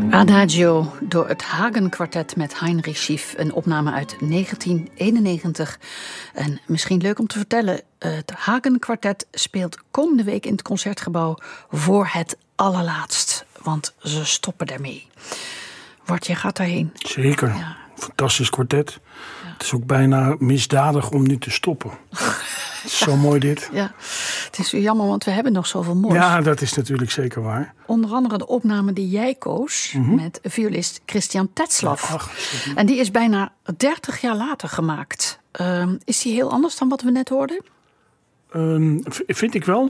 Adagio door het Hagen Kwartet met Heinrich Schief. Een opname uit 1991. En misschien leuk om te vertellen, het Hagen Kwartet speelt komende week in het Concertgebouw voor het allerlaatst. Want ze stoppen daarmee. Wart, jij gaat daarheen. Zeker. Ja. Fantastisch kwartet. Ja. Het is ook bijna misdadig om nu te stoppen. Zo mooi dit. Ja, het is jammer, want we hebben nog zoveel moois. Ja, dat is natuurlijk zeker waar. Onder andere de opname die jij koos met violist Christian Tetzlaff. Ja, en die is bijna 30 jaar later gemaakt. Is die heel anders dan wat we net hoorden? Vind ik wel.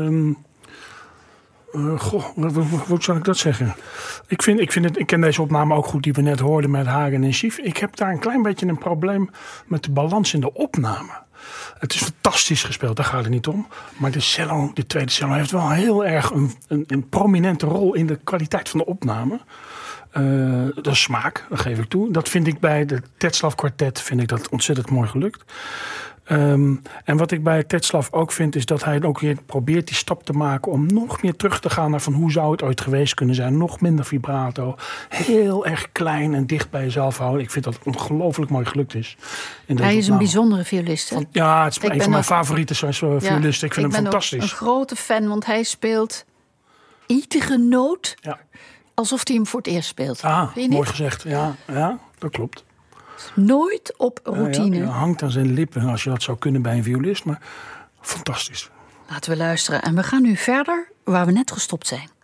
Hoe zou ik dat zeggen? Ik ken deze opname ook goed die we net hoorden met Hagen en Schief. Ik heb daar een klein beetje een probleem met de balans in de opname. Het is fantastisch gespeeld, daar gaat het niet om. Maar de tweede cello heeft wel heel erg een prominente rol in de kwaliteit van de opname. Dat is smaak, dat geef ik toe. Dat vind ik bij de Tetzlaff kwartet dat ontzettend mooi gelukt. En wat ik bij Tetzlaff ook vind, is dat hij ook weer probeert die stap te maken om nog meer terug te gaan naar van hoe zou het ooit geweest kunnen zijn. Nog minder vibrato. Heel erg klein en dicht bij jezelf houden. Ik vind dat het ongelooflijk mooi gelukt is. Hij is een bijzondere violist. Hè? Ja, het is een van mijn favoriete violisten. Ik vind hem fantastisch. Ik ben een grote fan, want hij speelt iedere noot alsof hij hem voor het eerst speelt. Mooi gezegd. Ja, dat klopt. Nooit op routine. Hij hangt aan zijn lippen als je dat zou kunnen bij een violist. Maar fantastisch. Laten we luisteren. En we gaan nu verder waar we net gestopt zijn.